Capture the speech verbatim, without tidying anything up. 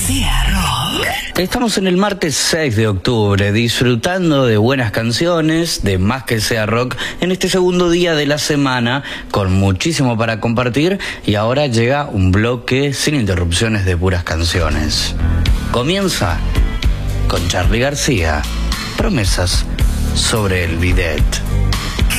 García Rock. Estamos en el martes seis de octubre, disfrutando de buenas canciones, de Más que sea rock, en este segundo día de la semana, con muchísimo para compartir, y ahora llega un bloque sin interrupciones de puras canciones. Comienza con Charly García, promesas sobre el bidet.